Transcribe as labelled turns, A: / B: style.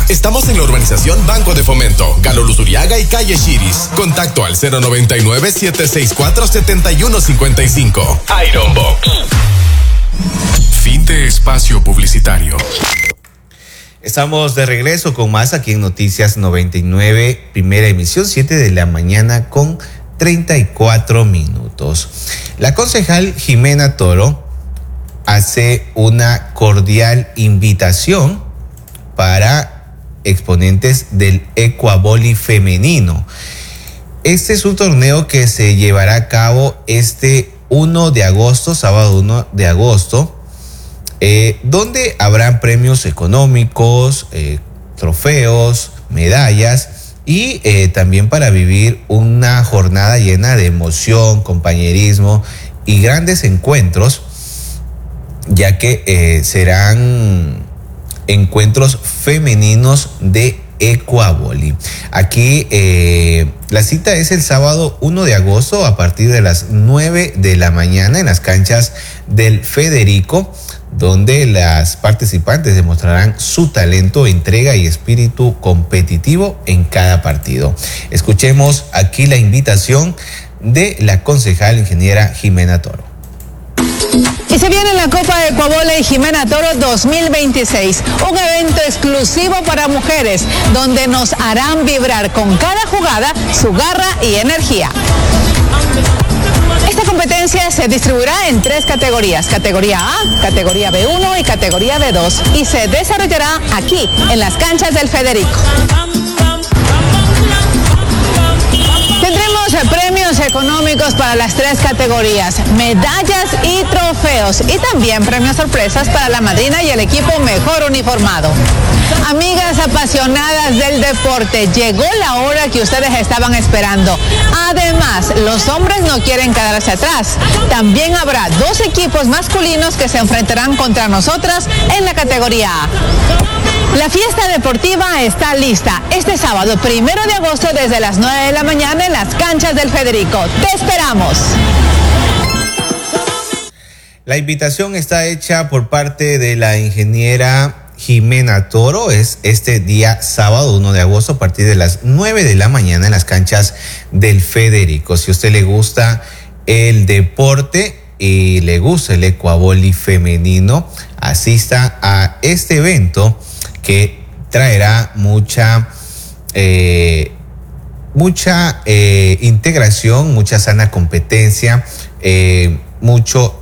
A: Estamos en la urbanización Banco de Fomento, Galo Luzuriaga y Calle Chiris. Contacto al 099-764-7155. Iron Box. Fin de espacio publicitario.
B: Estamos de regreso con más aquí en Noticias 99, primera emisión, 7 de la mañana con 34 minutos. La concejal Jimena Toro hace una cordial invitación para exponentes del Ecuavoli femenino. Este es un torneo que se llevará a cabo este 1 de agosto, sábado 1 de agosto, donde habrán premios económicos, trofeos, medallas y también para vivir una jornada llena de emoción, compañerismo y grandes encuentros, ya que serán encuentros femeninos de Ecuavoli. Aquí la cita es el sábado 1 de agosto a partir de las 9 de la mañana en las canchas del Federico, donde las participantes demostrarán su talento, entrega y espíritu competitivo en cada partido. Escuchemos aquí la invitación de la concejal ingeniera Jimena Toro.
C: Y se viene la Copa de Ecuavoli Jimena Toro 2026, un evento exclusivo para mujeres, donde nos harán vibrar con cada jugada su garra y energía. Esta competencia se distribuirá en 3 categorías: categoría A, categoría B1 y categoría B2, y se desarrollará aquí, en las canchas del Federico. Tendremos premios económicos para las 3 categorías, medallas y trofeos, y también premios sorpresas para la madrina y el equipo mejor uniformado. Amigas apasionadas del deporte, llegó la hora que ustedes estaban esperando. Además, los hombres no quieren quedarse atrás. También habrá 2 equipos masculinos que se enfrentarán contra nosotras en la categoría A. La fiesta deportiva está lista este sábado 1 de agosto desde las 9 de la mañana en las canchas del Federico. ¡Te esperamos!
B: La invitación está hecha por parte de la ingeniera Jimena Toro. Es este día sábado 1 de agosto a partir de las 9 de la mañana en las canchas del Federico. Si a usted le gusta el deporte y le gusta el Ecuavoli femenino, asista a este evento que traerá mucha integración, mucha sana competencia, mucho